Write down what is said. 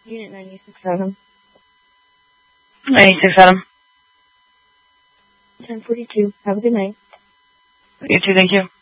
Unit 96-7. 96-7. 1042. Have a good night. You too, thank you.